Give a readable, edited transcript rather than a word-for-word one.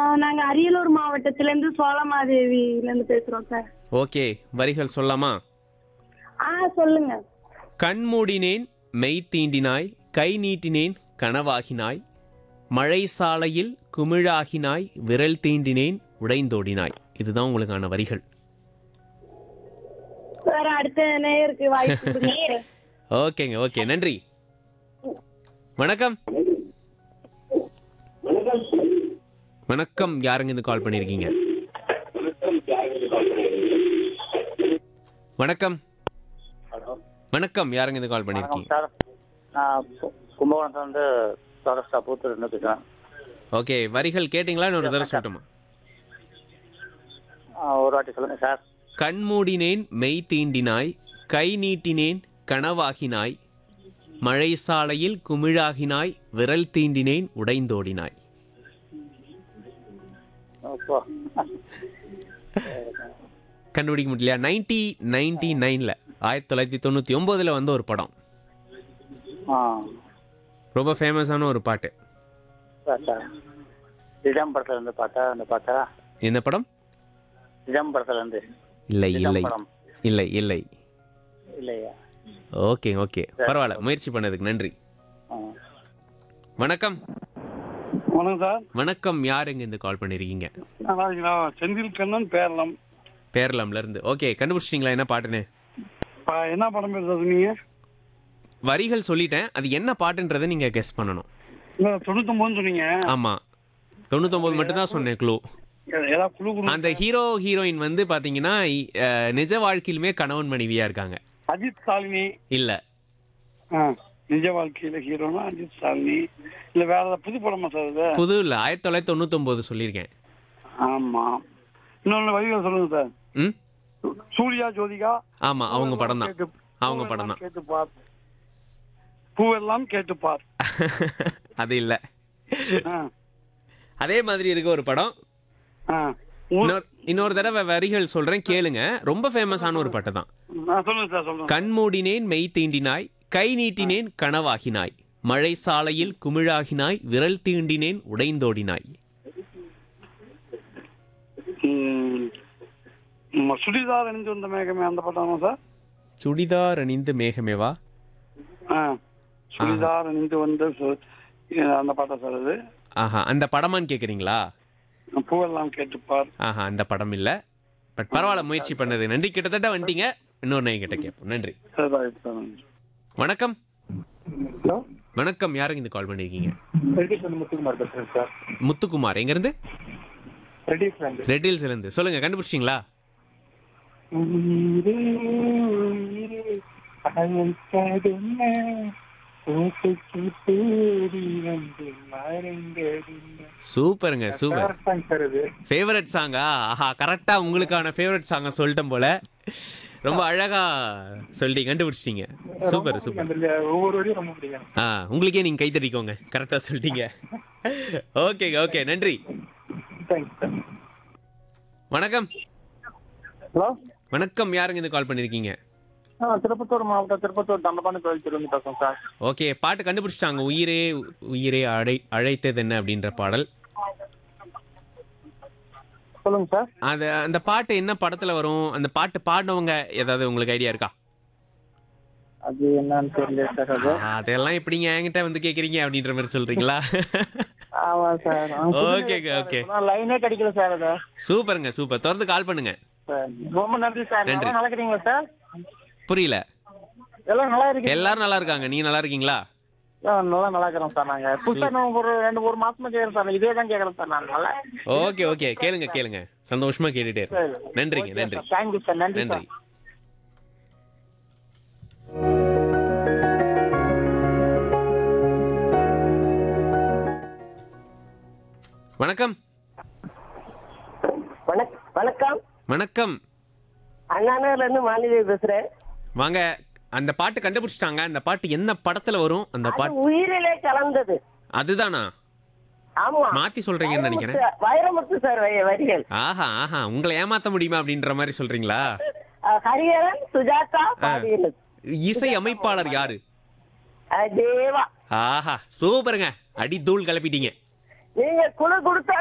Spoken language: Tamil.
நாங்க அரியலூர் மாவட்டத்திலிருந்து சோழமாதேவியிலிருந்து பேசுறோம் சார். ஓகே, வரிகள் சொல்லாமா? சொல்லுங்க. கண் மூடினேன் மெய் தீண்டினாய், கை நீட்டினேன் கனவாகினாய், மழை சாலையில் குமிழாகினாய், விரல் தீண்டினேன் உடைந்தோடினாய். இதுதான் உங்களுக்கான வரிகள். சார் அடுத்த நேயருக்கு வாய்ப்பு கொடுங்க. ஓகேங்க, ஓகே, நன்றி. வணக்கம். வணக்கம், யாருங்க இருந்து கால் பண்ணிருக்கீங்க? வணக்கம். வணக்கம், யாருங்க இருந்து கால் பண்ணிருக்கீங்க? சார், நான் கும்பகோணத்துல இருந்து சரஸ்டா பூத்தூர் இருந்து பேசுறேன். ஓகே, வரிகள் கேட்டிங்களா? இன்னொரு தடவை சொல்லட்டுமா? ஒரு வாட்டி சொல்லுங்க சார். கண் மூடினேன் மெய் தீண்டினாய், கை நீட்டினேன் கனவாகினாய், மழை சாலையில் குமிழாகினாய், விரல் தீண்டினேன் உடைந்தோடினாய். அப்பா. கண்டுபிடிக்க முடியலையா? 1999 1999 வந்த ஒரு படம். ரொம்ப ஃபேமஸான ஒரு பாட்டு. சிதம்பரத்துல இருந்து பாட்டா? அந்த பாட்டா? என்ன படம்? சிதம்பரத்துல இருந்து. இல்லை இல்லை இல்லை இல்லை. இல்லையா? ஓகே ஓகே, பரவாயில்ல, முயற்சி பண்ணதுக்கு நன்றி. வணக்கம். வணக்கம் சார். வணக்கம், யாருங்க இருந்து கால் பண்ணிருக்கீங்க? நல்லா இருக்கீங்களா? செந்தில் கண்ணன் பேரளம். பேரளம்ல இருந்து. ஓகே, கண்டுபிடிச்சிட்டீங்களா என்ன பாட்டுன்னு? என்ன படம் பேர் சார் சொன்னீங்க? வரிகள் சொல்லிட்டேன், அது என்ன பாட்டுன்றதை நீங்க கெஸ் பண்ணணும். 99 சொன்னீங்க. ஆமா, 99 மட்டும் தான் சொன்னேன் க்ளூ. ஏதாவது குழு குழு. அந்த ஹீரோ ஹீரோயின் வந்து பாத்தீங்கன்னா நிஜ வாழ்க்கையிலுமே கணவன் மனைவியா இருக்காங்க. அஜித் சாலினி இல்ல. நிஜ வாழ்க்கையில ஹீரோனா அஜித் சாலினி. இல்ல வேற ஏதாவது புது படமா சார் இது? புது இல்ல, 1999 சொல்லியிருக்கேன். ஆமா. இன்னொன்னு வரிகள் சொல்லுங்க சார். ம், சூர்யா ஜோதிகா. ஆமா, அவங்க படம் தான். அவங்க படம் தான். கேட்டு பார், பூவெல்லாம் கேட்டு பார். அது இல்ல. அதே மாதிரி இருக்க ஒரு படம். இன்னொரு தடவை வரிகள் சொல்றேன் கேளுங்க. ரொம்ப ஃபேமஸான ஒரு பாட்டு தான். சொல்லுங்க சார், சொல்லுங்க. கண் மூடினேன் மெய் தீண்டினாய், கை நீட்டினேன் கனவாகினாய், மழை சாலையில் குமிழாகினாய், விரல் தீண்டினேன் உடைந்தோடினாய். சுடிதார் அணிந்து வந்த மேகமே, அந்த படம் சார்? சுடிதார் அணிந்து மேகமேவா? சுடிதார் அணிந்து வந்த அந்த பாட்டா சார் அது? ஆஹா, அந்த படமான்னு கேக்குறீங்களா? பூவெல்லாம் கேட்டுப்பார். ஆஹா, அந்த படம் இல்ல. பட் பரவாயில்ல, முயற்சி பண்ணது நன்றி. கிட்டத்தட்ட வந்துட்டீங்க. இன்னொரு நாய் கிட்ட கேட்போம். நன்றி. வணக்கம். ஹலோ, வணக்கம், யாருங்க இந்த கால் பண்ணிருக்கீங்க? முத்துக்குமார் பேசுறேன் சார். முத்துக்குமார், எங்க இருந்து? ரெட்டில்ஸ்ல இருந்து. சொல்லுங்க, கண்டுபிடிச்சிட்டீங்களா? சூப்பருங்க, சூப்பர். ஃபேவரட் சாங்கா? ஆஹா, கரெக்டா உங்களுக்கான ஃபேவரட் சாங்க சொல்லிட்டேன் போல. ரொம்ப அழகா சொல்லி கண்டுபிடிச்சிட்டீங்க. Super super. உங்களுக்கே நீங்க கை தட்டிக்கோங்க, கரெக்டா சொல்லிட்டீங்க. ஓகே ஓகே, நன்றி. வணக்கம். ஹலோ, வணக்கம், யாருங்க இந்த கால் பண்ணிருக்கீங்க? திருப்பத்தூர் மாவட்டம், திருப்பத்தூர் தண்டபாணி கோயில் திரும்பி பேசுறோம் சார். ஓகே, பாட்டு கண்டுபிடிச்சிட்டாங்க. உயிரே உயிரே அழைத்தது என்ன அப்படின்ற பாடல். சொல்லுங்க சார். அந்த பாட்டு என்ன படத்துல வரும்? அந்த பாட்டு பாடினவங்க ஏதாவது உங்களுக்கு ஐடியா இருக்கா? அது என்னன்னு தெரியல சார். அது அதெல்லாம் எப்படிங்க என்கிட்ட வந்து கேக்குறீங்க அப்படின்ற மாதிரி சொல்றீங்களா? ஆமா சார். ஓகே ஓகே, லைனே கிடைக்கல சார். அது சூப்பருங்க, சூப்பர். தொடர்ந்து கால் பண்ணுங்க. ரொம்ப நன்றி சார். நன்றி. நல்லா இருக்கீங்களா சார்? புரியல. எல்லாம் நல்லா இருக்கு. எல்லாரும் நல்லா இருக்காங்க. நீங்க நல்லா இருக்கீங்களா? நல்லா இருக்கிறோம் சார். நாங்க புதுசா ஒரு மாசமா கேக்குறோம் சார். இதே தான் கேக்குறோம் சார். நான் நல்லா. ஓகே ஓகே, கேளுங்க கேளுங்க, சந்தோஷமா கேட்டுட்டே இருக்கேன். நன்றிங்க, நன்றி. Thank you sir. நன்றி. வணக்கம். வணக்கம். வணக்கம், அண்ணாநகர்ல இருந்து மாலினி பேசுறேன். வாங்க. அந்த பாட்டு கண்டுபிடிச்சிட்டாங்க. அந்த பாட்டு என்ன படத்துல வரும்? அந்த பாட்டு உயிரிலே கலந்தது. அதுதானா? ஆமா, மாத்தி சொல்றீங்கன்னு நினைக்கிறேன். வைரமுத்து சார் வரிகள். ஆஹா ஆஹா, உங்களை ஏமாத்த முடியுமா அப்படின்ற மாதிரி சொல்றீங்களா? ஹரிஹரன், சுஜாதா பாடியது. இசை அமைப்பாளர் யாரு? தேவா. ஆஹா, சூப்பருங்க. அடி தூள் கிளப்பிட்டீங்க. நீங்க குழு கொடுத்தா